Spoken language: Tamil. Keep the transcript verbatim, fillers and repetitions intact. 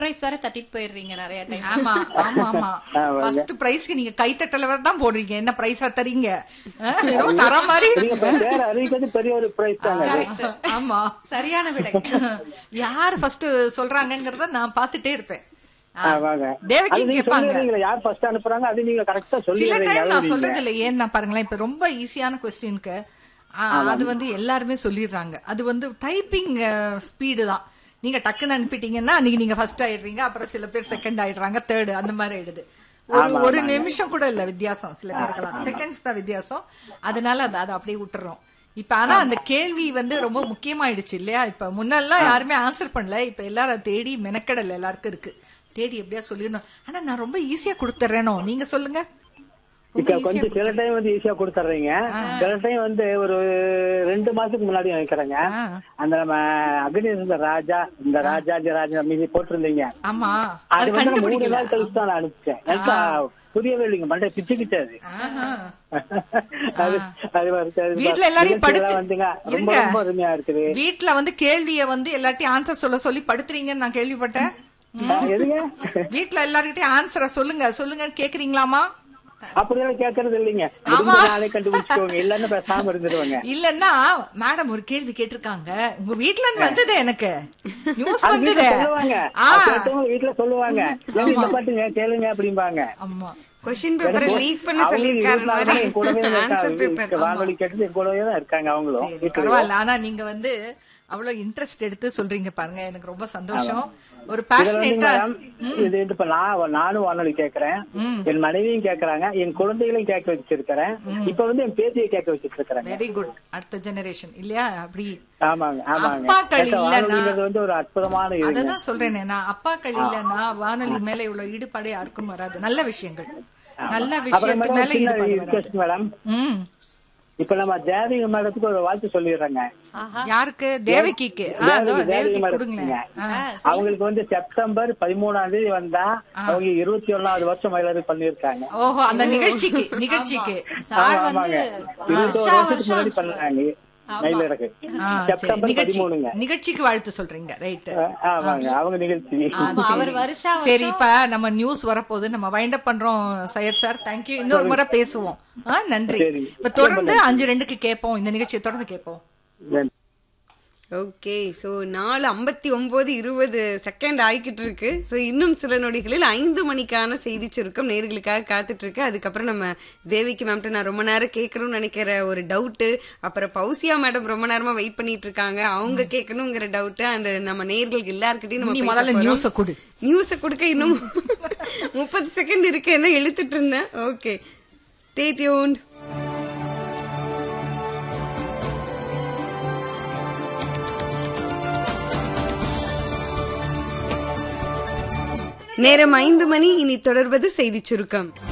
பிரைஸ் வேற தட்டிட்டு போயிடுறீங்க நிறைய டைம். ஆமா ஆமா ஆமா ஃபர்ஸ்ட் பிரைஸ்க்கு நீங்க கைத்தட்டல தான் போடுறீங்க. என்ன பிரைஸா தரீங்க? தர மாதிரி பெரிய ஒரு பிரைஸ் தாங்க. ஆமா சரியான விடை. யார் ஃபர்ஸ்ட் சொல்றாங்கங்கறத நான் பாத்துட்டே இருப்பேன். தேவகி கேட்பாங்க யார் ஃபர்ஸ்ட் அனுப்புறாங்க அது நீங்க கரெக்ட்டா சொல்லிடுறீங்க. சில டைம் நான் சொல்றது இல்ல. ஏன்னா பாருங்களேன், இப்ப ரொம்ப ஈஸியான क्वेश्चनக்கு அது வந்து எல்லாருமே சொல்லிடுறாங்க. அது வந்து டைப்பிங் ஸ்பீடு தான். நீங்க டக்குன்னு அனுப்பிட்டீங்கன்னா அன்னைக்கு நீங்க ஃபர்ஸ்ட் ஆயிடுறீங்க, அப்புறம் சில பேர் செகண்ட் ஆயிடுறாங்க, தேர்டு அந்த மாதிரி ஆயிடுது. ஒரு ஒரு நிமிஷம் கூட இல்ல வித்தியாசம். சில பேருக்கலாம் செகண்ட்ஸ் தான் வித்தியாசம். அதனால அது அதை அப்படியே விட்டுறோம். இப்ப ஆனா அந்த கேள்வி வந்து ரொம்ப முக்கியமாயிடுச்சு இல்லையா? இப்ப முன்னெல்லாம் யாருமே ஆன்சர் பண்ணல. இப்ப எல்லாரும் தேடி மெனக்கடல் எல்லாருக்கும் இருக்கு. தேடி எப்படியா சொல்லிடணும். ஆனா நான் ரொம்ப ஈஸியா கொடுத்துறேனோ? நீங்க சொல்லுங்க. இப்ப கொஞ்சம் சில டைம் வந்து ஈஸியா கொடுத்துறீங்க, சில டைம் வந்து ஒரு ரெண்டு மாசத்துக்கு முன்னாடி நினைக்கிறேங்க, அந்த நம்ம அக்னி இந்த ராஜா இந்த ராஜா ராஜா மீதி போட்டிருந்தீங்க. ஆமா, அது வந்து மூணு நாள் கழிச்சு தான் நான் அனுப்பிச்சேன். எனக்கு புரியவே இல்லைங்க, மண்டை பிச்சுக்கிட்டாது. வீட்டுல எல்லாரையும் வந்துங்க ரொம்ப ரொம்ப அருமையா இருக்குது. வீட்டுல வந்து கேள்விய வந்து எல்லாத்தையும் ஆன்சர் சொல்ல சொல்லி படுத்துறீங்கன்னு நான் கேள்விப்பட்டேன். வீட்டுல எல்லார்கிட்டயும் ஆன்சரை சொல்லுங்க சொல்லுங்க கேக்குறீங்களாமா? அப்படியெல்லாம் கேட்கறது இல்லைங்க. நாளை கண்டுபிடிச்சுக்கோங்க, இல்லன்னா பேசாம இருந்துருவாங்க. இல்லன்னா மேடம் ஒரு கேள்வி கேட்டிருக்காங்க உங்க வீட்டுல இருந்து வந்தது, எனக்கு நியூஸ் வந்தது சொல்லுவாங்க. வீட்டுல சொல்லுவாங்க இந்த பாட்டுங்க கேளுங்க அப்படிம்பாங்க. ஆமா, क्वेश्चन பேப்பர் லீக் பண்ண சொல்லிருக்காரு மாதிரி ஆன்சர் பேப்பர் வானொலி கேட்டு கூடவே தான் இருக்காங்க அவங்களும். பரவாயில்ல. ஆனா நீங்க வந்து அவ்வளவு இன்ட்ரெஸ்ட் எடுத்து சொல்றீங்க பாருங்க, எனக்கு ரொம்ப சந்தோஷம். ஒரு பேஷனேட்டா இது இப்ப நான் நானும் வானொலி கேக்குறேன், என் மனைவியும் கேக்குறாங்க, என் குழந்தைகளையும் கேட்க வச்சிருக்கிறேன், இப்ப வந்து என் பேத்தியை கேட்க வச்சிட்டு இருக்கிறேன். Very good. அடுத்த ஜெனரேஷன் இல்லையா? அப்படி ஆமாங்க ஆமாங்க. அப்பாக்கள் இல்லன்னா வந்து ஒரு அற்புதமான இது. அததான் சொல்றேனே நான், அப்பாக்கள் இல்லன்னா வானொலி மேல இவ்வளவு ஈடுபாடு யாருக்கும் வராது. நல்ல விஷயங்கள் நல்ல விஷயத்து மேல ஈடுபாடு வராது மேடம். இப்ப நம்ம தேவகி மேடத்துக்கு ஒரு வாழ்த்து சொல்லிடுறேங்க. யாருக்கு? தேவகிக்கு. அவங்களுக்கு வந்து செப்டம்பர் பதிமூணாம் தேதி வந்தா அவங்க இருபத்தி ஒன்னாவது வருஷம் மயிலாது பண்ணிருக்காங்க. ஓஹோ, அந்த நிகழ்ச்சிக்கு நிகழ்ச்சிக்கு இருபத்தி ஒரு வருஷத்துக்கு முன்னாடி பண்ணாங்க. நிகழ்ச்சிக்கு வாழ்த்து சொல்றீங்க. ரைட். அவங்க நிகழ்ச்சி. சரி, இப்ப நம்ம நியூஸ் வரப்போகுது, நம்ம வைண்ட் அப் பண்றோம் சையத் சார். தேங்க்யூ. இன்னொரு முறை பேசுவோம். நன்றி. இப்ப தொடர்ந்து அஞ்சு ரெண்டுக்கு கேட்போம். இந்த நிகழ்ச்சியை தொடர்ந்து கேட்போம். ஓகே, ஸோ நாலு ஐம்பத்தி ஒன்பது இருபது செகண்ட் ஆகிக்கிட்டு இருக்கு. ஸோ இன்னும் சில நொடிகளில் ஐந்து மணிக்கான செய்தி சுருக்கம் நேர்களுக்காக காத்துட்டு இருக்கு. அதுக்கப்புறம் நம்ம தேவிக்கு மேம்கிட்ட நான் ரொம்ப நேரம் கேட்கணும்னு நினைக்கிற ஒரு டவுட்டு, அப்புறம் பௌசியா மேடம் ரொம்ப நேரமா வெயிட் பண்ணிட்டு இருக்காங்க, அவங்க கேட்கணுங்கிற டவுட்டு, அண்ட் நம்ம நேர்களுக்கு எல்லாருக்கிட்டையும் நம்ம முதல்ல நியூஸை கொடு நியூஸை கொடுக்க இன்னும் முப்பது செகண்ட் இருக்கு என்ன எழுத்துட்டு இருந்தேன். Okay, stay tuned. நேரம் ஐந்து மணி. இனி தொடர்வது செய்தி சுருக்கம்.